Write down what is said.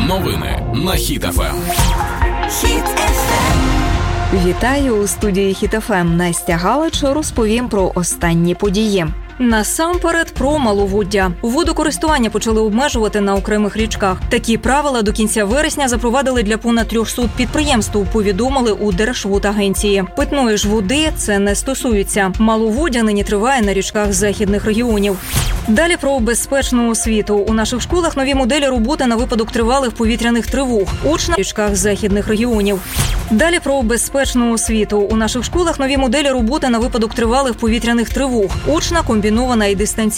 Новини на Хіт ФМ. Вітаю у студії Хіт ФМ. Настя Галич розповім про останні події. Насамперед про маловоддя. Водокористування почали обмежувати на окремих річках. Такі правила до кінця вересня запровадили для понад 300 підприємств, повідомили у Держводагенції. Питної ж води це не стосується. Маловоддя нині триває на річках західних регіонів. Далі про безпечну освіту. У наших школах нові моделі роботи на випадок тривалих повітряних тривог. Учна в річках західних регіонів. Далі про безпечну освіту. У наших школах нові моделі роботи на випадок тривалих повітряних тривог. Очна, комбінована і дистанційна